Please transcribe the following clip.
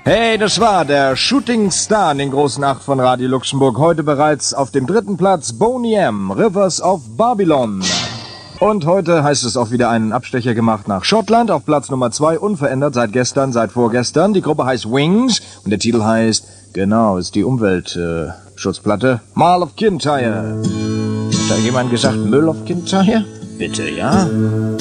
Hey, das war der Shooting Star in den großen 8 von Radio Luxemburg. Heute bereits auf dem 3. Platz Boney M, Rivers of Babylon. Und heute heißt es auch wieder einen Abstecher gemacht nach Schottland auf Platz Nummer 2, unverändert seit gestern, seit vorgestern. Die Gruppe heißt Wings und der Titel heißt, genau, ist die Umweltschutzplatte, Mall of Kintyre. Hat da jemand gesagt Müll of Kintyre? Bitte, ja?